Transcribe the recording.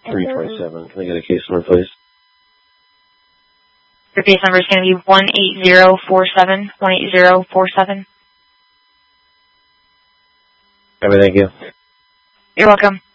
327. Can I get a case number, please? Your case number is going to be 18047. 18047. Thank you. You're welcome.